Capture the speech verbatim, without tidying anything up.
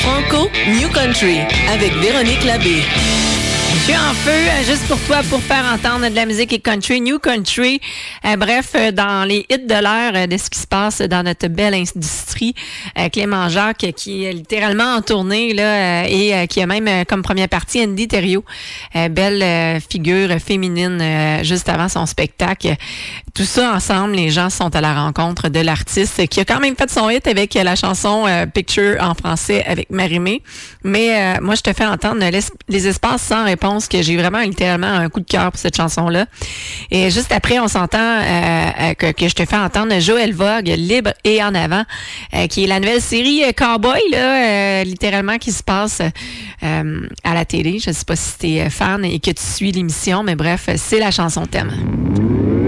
Franco New Country avec Véronique Labbé. Je suis en feu, euh, juste pour toi, pour faire entendre de la musique et country, new country. Euh, bref, euh, dans les hits de l'heure euh, de ce qui se passe dans notre belle industrie, euh, Clément Jacques, qui est littéralement en tournée là, euh, et euh, qui a même euh, comme première partie Andy Thériault, euh, belle euh, figure féminine euh, juste avant son spectacle. Tout ça ensemble, les gens sont à la rencontre de l'artiste qui a quand même fait son hit avec la chanson euh, Picture en français avec Marie-Mé. Mais euh, moi, je te fais entendre les, les espaces sans réponse, que j'ai vraiment littéralement un coup de cœur pour cette chanson-là. Et juste après, on s'entend euh, que, que je te fais entendre Joël Vogue, Libre et en avant, euh, qui est la nouvelle série euh, Cowboy, là, euh, littéralement, qui se passe euh, à la télé. Je ne sais pas si tu es fan et que tu suis l'émission, mais bref, c'est la chanson thème.